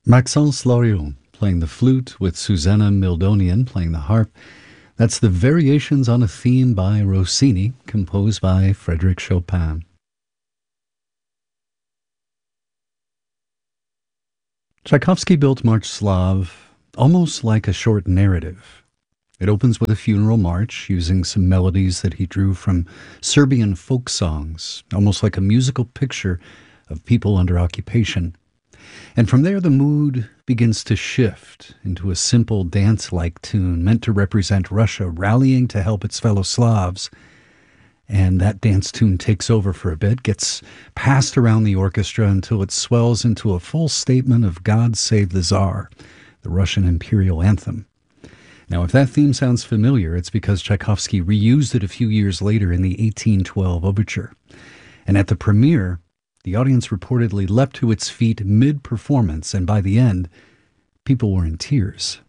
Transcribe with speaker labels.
Speaker 1: Maxence Loriot playing the flute with Susanna Mildonian playing the harp. That's the Variations on a Theme by Rossini, composed by Frédéric Chopin. Tchaikovsky built March Slav almost like a short narrative. It opens with a funeral march using some melodies that he drew from Serbian folk songs, almost like a musical picture of people under occupation. And from there, the mood begins to shift into a simple dance-like tune meant to represent Russia rallying to help its fellow Slavs. And that dance tune takes over for a bit, gets passed around the orchestra until it swells into a full statement of God Save the Tsar, the Russian imperial anthem. Now, if that theme sounds familiar, it's because Tchaikovsky reused it a few years later in the 1812 overture. And at the premiere, the audience reportedly leapt to its feet mid-performance, and by the end, people were in tears.